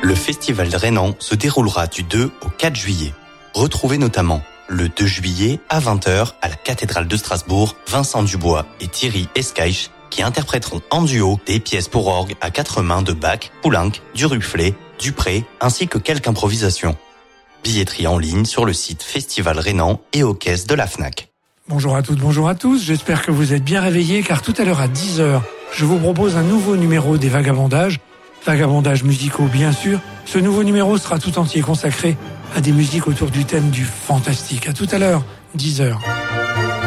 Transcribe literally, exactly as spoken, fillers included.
Le festival rhénan se déroulera du deux au quatre juillet. Retrouvez notamment le deux juillet à vingt heures à la cathédrale de Strasbourg, Vincent Dubois et Thierry Escaich qui interpréteront en duo des pièces pour orgue à quatre mains de Bach, Poulenc, Duruflé, Dupré ainsi que quelques improvisations. Billetterie en ligne sur le site Festival Rhénan et aux caisses de la Fnac. Bonjour à toutes, bonjour à tous, j'espère que vous êtes bien réveillés car tout à l'heure à dix heures, je vous propose un nouveau numéro des Vagabondages. Vagabondages musicaux bien sûr. Ce nouveau numéro sera tout entier consacré à des musiques autour du thème du fantastique. À tout à l'heure, dix heures.